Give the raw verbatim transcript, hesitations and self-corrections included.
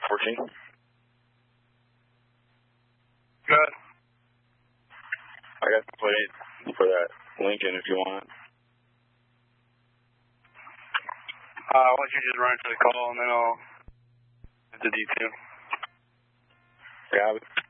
fourteen. Good. I got the plate for that Lincoln if you want. Uh, why don't you just run it to the call and then I'll hit the D two. Got it.